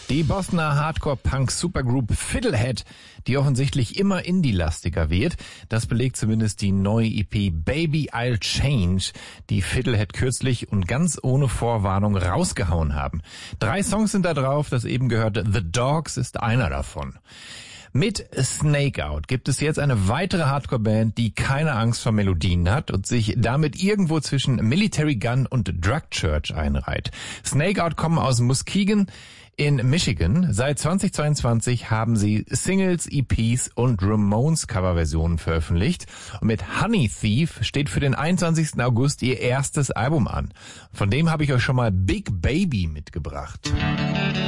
Die Bostoner Hardcore-Punk-Supergroup Fiddlehead, die offensichtlich immer indie-lastiger wird, das belegt zumindest die neue EP Baby I'll Change, die Fiddlehead kürzlich und ganz ohne Vorwarnung rausgehauen haben. 3 Songs sind da drauf, das eben gehörte The Dogs ist einer davon. Mit Snakeout gibt es jetzt eine weitere Hardcore-Band, die keine Angst vor Melodien hat und sich damit irgendwo zwischen Military Gun und Drug Church einreiht. Snakeout kommen aus Muskegon in Michigan. Seit 2022 haben sie Singles, EPs und Ramones-Coverversionen veröffentlicht. Und mit Honey Thief steht für den 21. August ihr erstes Album an. Von dem habe ich euch schon mal Big Baby mitgebracht.